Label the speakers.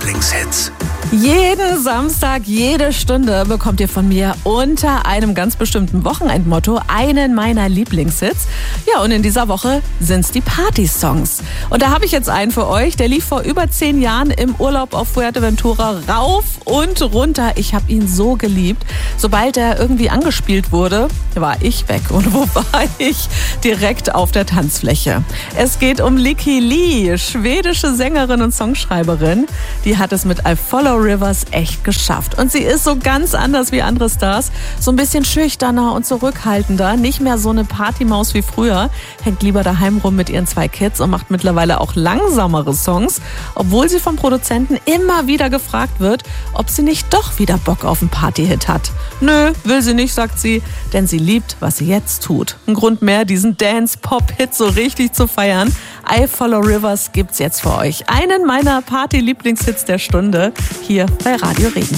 Speaker 1: Lieblingshits.
Speaker 2: Jeden Samstag, jede Stunde bekommt ihr von mir unter einem ganz bestimmten Wochenendmotto einen meiner Lieblingshits. Ja, und in dieser Woche sind's die Party-Songs. Und da habe ich jetzt einen für euch, der lief vor über 10 Jahren im Urlaub auf Fuerteventura rauf und runter. Ich habe ihn so geliebt. Sobald er irgendwie angespielt wurde, war ich weg. Und wo war ich? Direkt auf der Tanzfläche. Es geht um Lykke Li, schwedische Sängerin und Songschreiberin. Die hat es mit I Follow Rivers echt geschafft. Und sie ist so ganz anders wie andere Stars. So ein bisschen schüchterner und zurückhaltender. Nicht mehr so eine Partymaus wie früher. Hängt lieber daheim rum mit ihren 2 Kids und macht mittlerweile auch langsamere Songs. Obwohl sie vom Produzenten immer wieder gefragt wird, ob sie nicht doch wieder Bock auf einen Partyhit hat. Nö, will sie nicht, sagt sie, denn sie liebt, was sie jetzt tut. Ein Grund mehr, diesen Dance-Pop-Hit so richtig zu feiern. I Follow Rivers gibt's jetzt für euch. Einen meiner Party-Lieblingshits der Stunde hier bei Radio Regen.